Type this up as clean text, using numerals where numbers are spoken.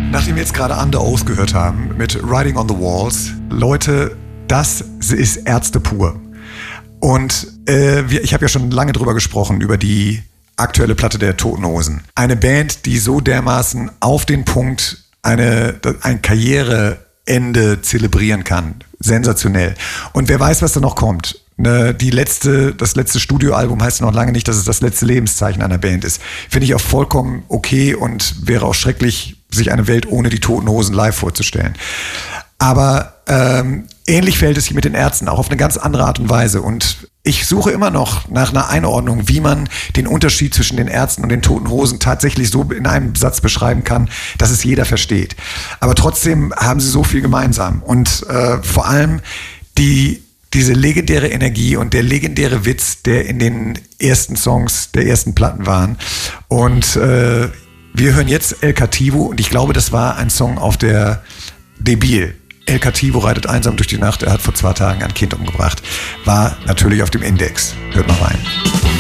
Nachdem wir jetzt gerade Under Oath gehört haben mit Riding on the Walls, Leute, das ist Ärzte pur. Und ich habe ja schon lange drüber gesprochen, über die aktuelle Platte der Toten Hosen. Eine Band, die so dermaßen auf den Punkt ein Karriereende zelebrieren kann. Sensationell. Und wer weiß, was da noch kommt. Das letzte Studioalbum heißt noch lange nicht, dass es das letzte Lebenszeichen einer Band ist. Finde ich auch vollkommen okay und wäre auch schrecklich, sich eine Welt ohne die Toten Hosen live vorzustellen. Aber ähnlich fällt es sich mit den Ärzten, auch auf eine ganz andere Art und Weise. Und ich suche immer noch nach einer Einordnung, wie man den Unterschied zwischen den Ärzten und den Toten Hosen tatsächlich so in einem Satz beschreiben kann, dass es jeder versteht. Aber trotzdem haben sie so viel gemeinsam. Und vor allem diese legendäre Energie und der legendäre Witz, der in den ersten Songs der ersten Platten waren. Und wir hören jetzt El Cativo und ich glaube, das war ein Song auf der Debil. El Cativo reitet einsam durch die Nacht, er hat vor 2 Tagen ein Kind umgebracht. War natürlich auf dem Index. Hört mal rein.